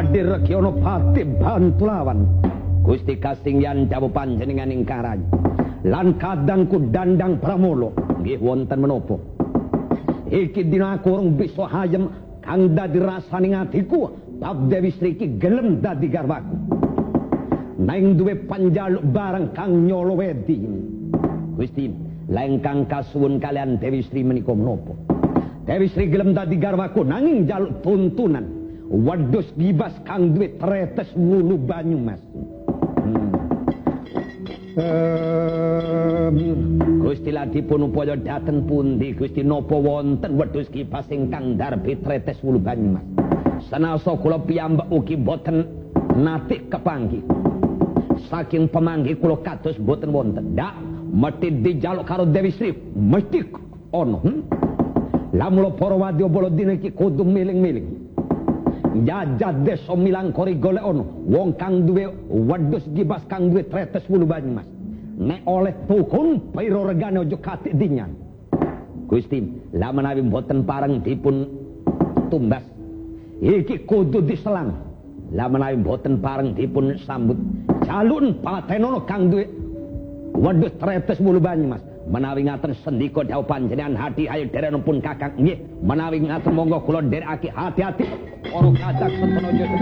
badhe regi ana pati bantu lawan. Gusti kasingyan dawuh panjenenganing karaj. Lan kadangku Dandang Pramala nggih wonten menapa? Iki dina aku urung bisa hayem kang dadi rasaning atiku bab Dewi Sri iki gelem dadi garwaku. Nang duwe panjaluk barang kang nyolo wedi. Gusti, lengkang kasuwun kalian Dewi Sri menika menapa? Dewi Sri gelem dadi garwaku nanging jaluk tuntunan wedhus gibas kang duwe tretes wulu banyu Mas. Gusti ladipun upaya dateng pundi Gusti napa wonten wedhus gibas ingkang darbi tretes wulu banyu Mas. Sanasa kula piyambak ugi boten nate kepanggih. Saking pemanggih kula kados boten wonten. Dak mesti dijaluk karo Dewi Sri mesti ono. Lamun para wadya bala dina iki kudu miling-miling. Jajah desa milangkori golek ono wong kang duwe wedhus gibas kang duwe tretes wulu banyu Mas. Nek oleh tukun pira regane aja katik dinyan. Gusti, la menawi mboten pareng dipun tumbas iki kudu diselang. La menawi mboten pareng dipun sambut jalun patenono kang duwe wedhus tretes wulu banyu Mas. Menawi ngaten sendika dawuh panjenengan hati ayo derenipun Kakang nggih menawi ngaten monggo kula nderekake hati-hati para kadang sentenojo